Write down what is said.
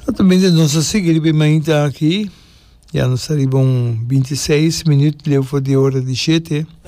Attualmente non so se che rimanita aqui, já nos arribam 26 minutos, leu foi de hora de 7.